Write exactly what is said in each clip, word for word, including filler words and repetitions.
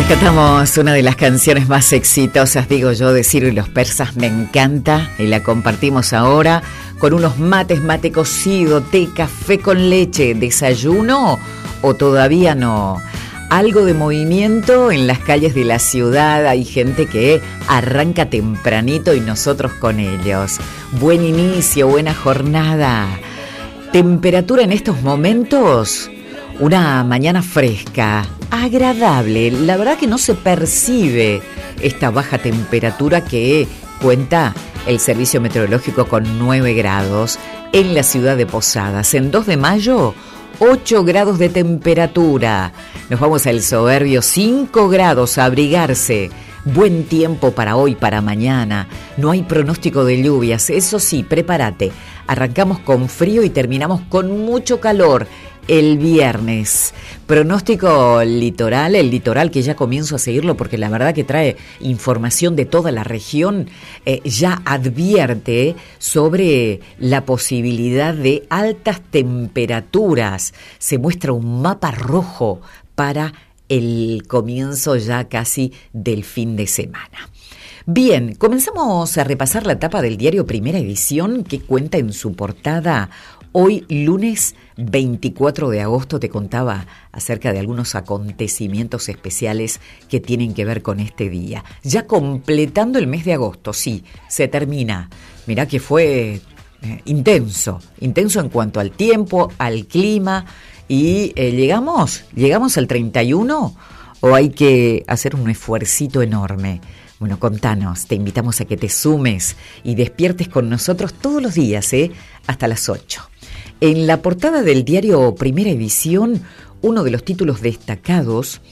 Rescatamos una de las canciones más exitosas, digo yo, de Ciro y los Persas, me encanta, y la compartimos ahora con unos mates, mate cocido, té, café con leche, desayuno o todavía no. Algo de movimiento en las calles de la ciudad, hay gente que arranca tempranito y nosotros con ellos. Buen inicio, buena jornada. Temperatura en estos momentos, una mañana fresca, agradable. La verdad que no se percibe esta baja temperatura que cuenta el Servicio Meteorológico con nueve grados en la ciudad de Posadas. En dos de mayo, ocho grados de temperatura. Nos vamos al soberbio, cinco grados a abrigarse. Buen tiempo para hoy, para mañana. No hay pronóstico de lluvias. Eso sí, prepárate. Arrancamos con frío y terminamos con mucho calor el viernes. Pronóstico litoral, el litoral que ya comienzo a seguirlo porque la verdad que trae información de toda la región, eh, ya advierte sobre la posibilidad de altas temperaturas. Se muestra un mapa rojo para el comienzo ya casi del fin de semana. Bien, comenzamos a repasar la tapa del diario Primera Edición que cuenta en su portada hoy lunes veinticuatro de agosto. Te contaba acerca de algunos acontecimientos especiales que tienen que ver con este día. Ya completando el mes de agosto, sí, se termina. Mirá que fue eh, intenso, intenso en cuanto al tiempo, al clima. Y eh, llegamos, llegamos al treinta y uno o hay que hacer un esfuercito enorme. Bueno, contanos, te invitamos a que te sumes y despiertes con nosotros todos los días, ¿eh? Hasta las ocho. En la portada del diario Primera Edición, uno de los títulos destacados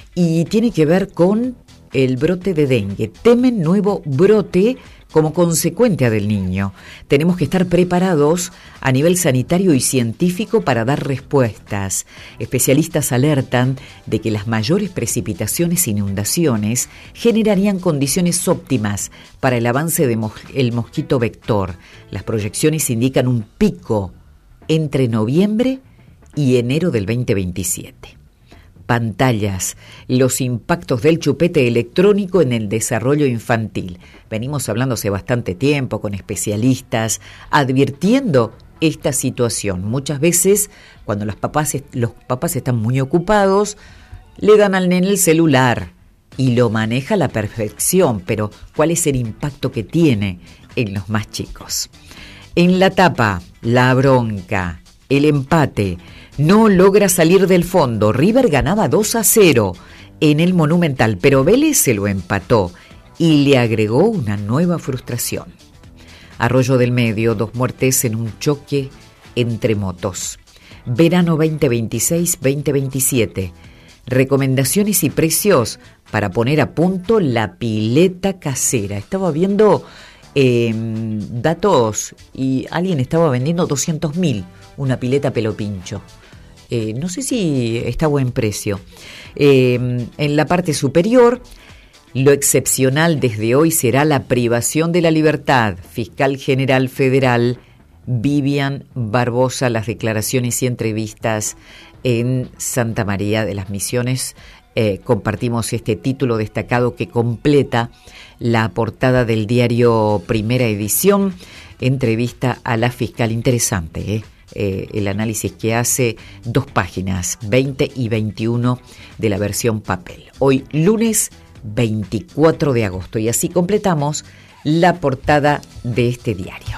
y tiene que ver con el brote de dengue. Temen nuevo brote como consecuencia del niño. Tenemos que estar preparados a nivel sanitario y científico para dar respuestas. Especialistas alertan de que las mayores precipitaciones e inundaciones generarían condiciones óptimas para el avance del mos- mosquito vector. Las proyecciones indican un pico entre noviembre y enero del veinte veintisiete. Pantallas, los impactos del chupete electrónico en el desarrollo infantil. Venimos hablando hace bastante tiempo con especialistas advirtiendo esta situación. Muchas veces cuando los papás, los papás están muy ocupados, le dan al nene el celular y lo maneja a la perfección, pero ¿cuál es el impacto que tiene en los más chicos? En la tapa, la bronca, el empate. No logra salir del fondo. River ganaba dos a cero en el Monumental, pero Vélez se lo empató y le agregó una nueva frustración. Arroyo del Medio, dos muertes en un choque entre motos. Verano veinte veintiséis veinte veintisiete. Recomendaciones y precios para poner a punto la pileta casera. Estaba viendo eh, datos y alguien estaba vendiendo doscientos mil una pileta pelo pincho. Eh, no sé si está a buen precio. Eh, en la parte superior, lo excepcional desde hoy será la privación de la libertad. Fiscal General Federal Vivian Barbosa, las declaraciones y entrevistas en Santa María de las Misiones. Eh, compartimos este título destacado que completa la portada del diario Primera Edición. Entrevista a la fiscal, interesante, ¿eh? Eh, el análisis que hace, dos páginas, veinte y veintiuno de la versión papel. Hoy lunes veinticuatro de agosto y así completamos la portada de este diario.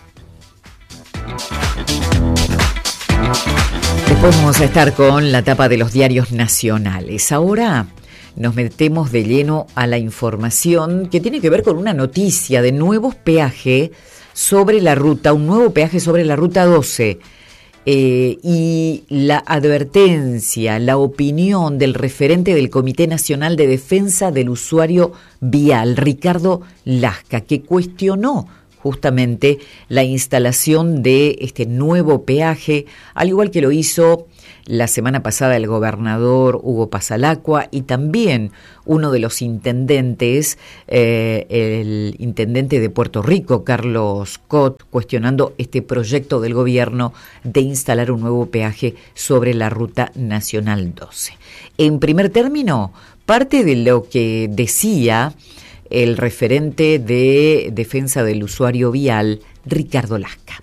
Después vamos a estar con la tapa de los diarios nacionales. Ahora nos metemos de lleno a la información que tiene que ver con una noticia de nuevos peajes sobre la ruta, un nuevo peaje sobre la ruta doce, eh, y la advertencia, la opinión del referente del Comité Nacional de Defensa del Usuario Vial, Ricardo Lasca, que cuestionó justamente la instalación de este nuevo peaje, al igual que lo hizo la semana pasada el gobernador Hugo Pasalacqua y también uno de los intendentes, eh, el intendente de Puerto Rico, Carlos Cot, cuestionando este proyecto del gobierno de instalar un nuevo peaje sobre la Ruta Nacional doce. En primer término, parte de lo que decía el referente de defensa del usuario vial, Ricardo Lasca.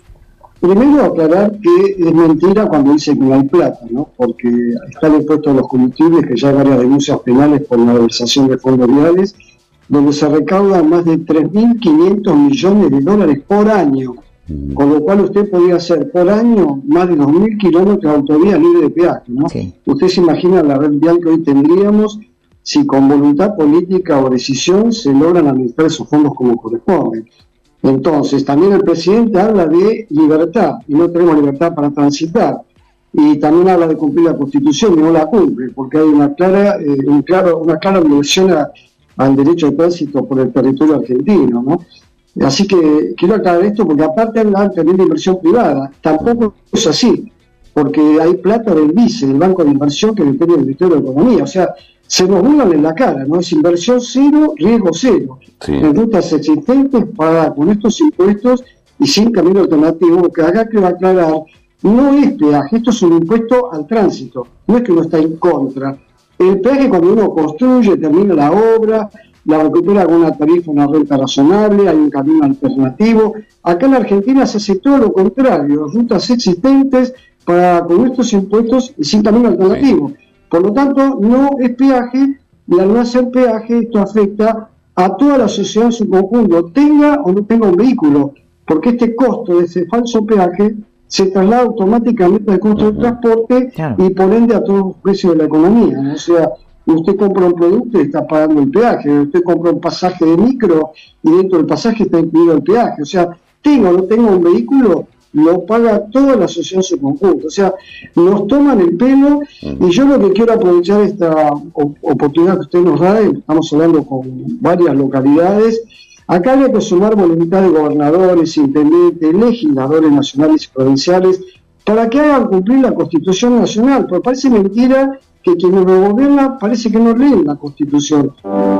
Primero aclarar que es mentira cuando dice que no hay plata, ¿no? Porque está el impuesto a los combustibles, que ya hay varias denuncias penales por malversación de fondos viales, donde se recaudan más de tres mil quinientos millones de dólares por año, con lo cual usted podría hacer por año más de dos mil kilómetros de autovía libre de peaje, ¿no? Sí. Usted se imagina la red vial que hoy tendríamos si con voluntad política o decisión se logran administrar esos fondos como corresponden. Entonces, también el presidente habla de libertad, y no tenemos libertad para transitar, y también habla de cumplir la Constitución, y no la cumple, porque hay una clara eh, un claro, una clara violación a, al derecho de tránsito por el territorio argentino, ¿no? Así que quiero aclarar esto, porque aparte hablan también de inversión privada, tampoco es así, porque hay plata del BICE, del Banco de Inversión, que depende del Ministerio de Economía, o sea, se nos burlan en la cara, ¿no? Es inversión cero, riesgo cero. Sí. En rutas existentes, para con estos impuestos y sin camino alternativo, que acá quiero aclarar, no es peaje, esto es un impuesto al tránsito, no es que uno está en contra. El peaje, cuando uno construye, termina la obra, la recupera con una tarifa, una renta razonable, hay un camino alternativo. Acá en la Argentina se hace todo lo contrario, rutas existentes para con estos impuestos y sin camino alternativo. Sí. Por lo tanto, no es peaje, y al no hacer peaje, esto afecta a toda la sociedad en su conjunto, tenga o no tenga un vehículo, porque este costo de ese falso peaje se traslada automáticamente al costo del transporte, claro, y por ende a todos los precios de la economía, ¿no? O sea, usted compra un producto y está pagando el peaje, usted compra un pasaje de micro y dentro del pasaje está incluido el peaje, o sea, tenga o no tenga un vehículo, lo paga toda la sociedad en su conjunto. O sea, nos toman el pelo, y yo lo que quiero aprovechar esta oportunidad que usted nos da, estamos hablando con varias localidades, acá hay que sumar voluntad de gobernadores, intendentes, legisladores nacionales y provinciales, para que hagan cumplir la Constitución Nacional, porque parece mentira que quienes lo gobiernan parece que no leen la Constitución.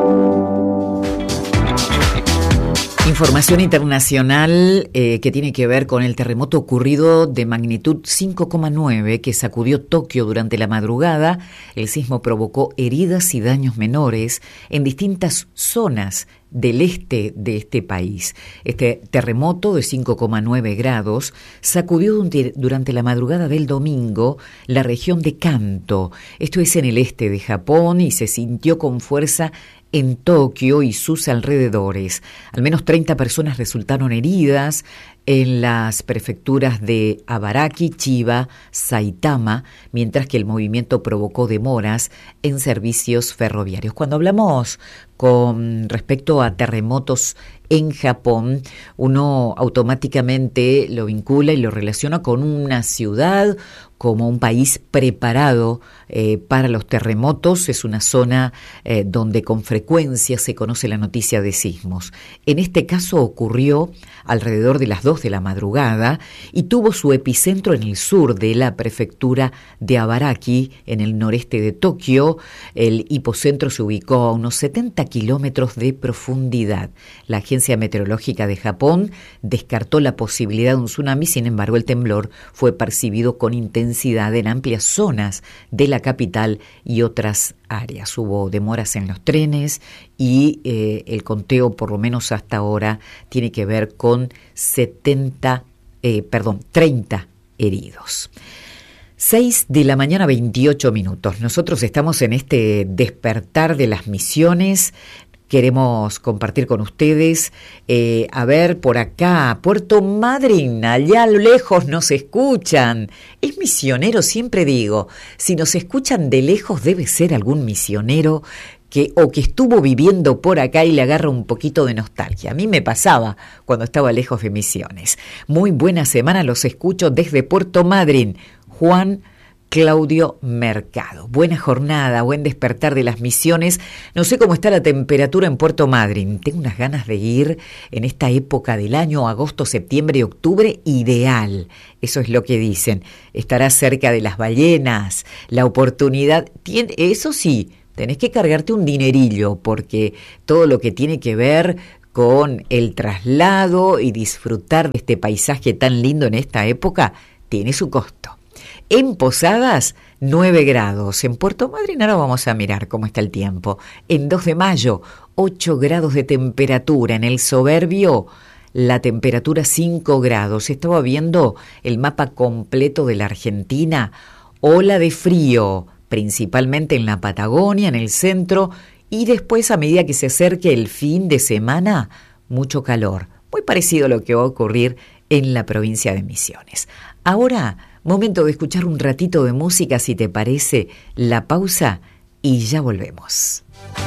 Información internacional eh, que tiene que ver con el terremoto ocurrido de magnitud cinco coma nueve que sacudió Tokio durante la madrugada. El sismo provocó heridas y daños menores en distintas zonas del este de este país. Este terremoto de cinco coma nueve grados sacudió durante la madrugada del domingo la región de Kanto. Esto es en el este de Japón y se sintió con fuerza en Tokio y sus alrededores. Al menos treinta personas resultaron heridas en las prefecturas de Abaraki, Chiba, Saitama, mientras que el movimiento provocó demoras en servicios ferroviarios. Cuando hablamos con respecto a terremotos en Japón, uno automáticamente lo vincula y lo relaciona con una ciudad, como un país preparado eh, para los terremotos. Es una zona eh, donde con frecuencia se conoce la noticia de sismos. En este caso ocurrió alrededor de las dos de la madrugada y tuvo su epicentro en el sur de la prefectura de Abaraki, en el noreste de Tokio. El hipocentro se ubicó a unos setenta kilómetros de profundidad. La Agencia Meteorológica de Japón descartó la posibilidad de un tsunami, sin embargo el temblor fue percibido con intensidad en amplias zonas de la capital y otras áreas. Hubo demoras en los trenes y eh, el conteo, por lo menos hasta ahora, tiene que ver con setenta, eh, perdón, treinta heridos. seis de la mañana, veintiocho minutos. Nosotros estamos en este despertar de las misiones. Queremos compartir con ustedes, eh, a ver, por acá, Puerto Madryn, allá a lo lejos nos escuchan. Es misionero, siempre digo, si nos escuchan de lejos debe ser algún misionero que o que estuvo viviendo por acá y le agarra un poquito de nostalgia. A mí me pasaba cuando estaba lejos de Misiones. Muy buena semana, los escucho desde Puerto Madryn. Juan Claudio Mercado. Buena jornada, buen despertar de las misiones. No sé cómo está la temperatura en Puerto Madryn. Tengo unas ganas de ir en esta época del año, agosto, septiembre y octubre, ideal. Eso es lo que dicen. Estará cerca de las ballenas. La oportunidad, tiene, eso sí, tenés que cargarte un dinerillo, porque todo lo que tiene que ver con el traslado y disfrutar de este paisaje tan lindo en esta época tiene su costo. En Posadas, nueve grados. En Puerto Madryn ahora vamos a mirar cómo está el tiempo. En dos de mayo, ocho grados de temperatura. En el Soberbio, la temperatura cinco grados. Estaba viendo el mapa completo de la Argentina. Ola de frío, principalmente en la Patagonia, en el centro, y después, a medida que se acerque el fin de semana, mucho calor. Muy parecido a lo que va a ocurrir en la provincia de Misiones. Ahora, momento de escuchar un ratito de música, si te parece, la pausa, y ya volvemos.